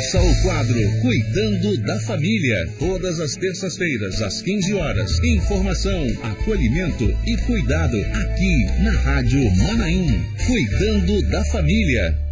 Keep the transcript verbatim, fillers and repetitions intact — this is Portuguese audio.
Ouça o quadro Cuidando da Família, todas as terças-feiras, às quinze horas. Informação, acolhimento e cuidado aqui na Rádio Manaim. Cuidando da Família.